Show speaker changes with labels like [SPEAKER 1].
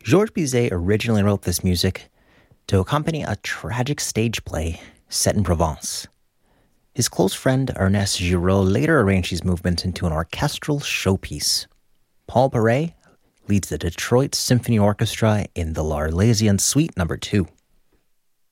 [SPEAKER 1] Georges Bizet originally wrote this music to accompany a tragic stage play set in Provence. His close friend Ernest Giraud later arranged these movements into an orchestral showpiece. Paul Bourret leads the Detroit Symphony Orchestra in the L'Arlésienne Suite No. 2.